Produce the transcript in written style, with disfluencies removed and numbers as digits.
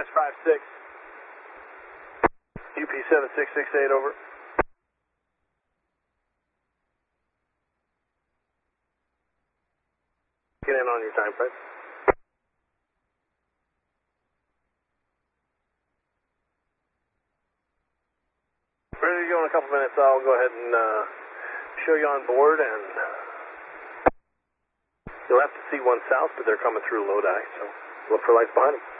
56. UP7668 over. Get in on your time frame. Ready to go in a couple minutes. I'll go ahead and show you on board, and you'll have to see one south, but they're coming through Lodi, so look for lights behind them.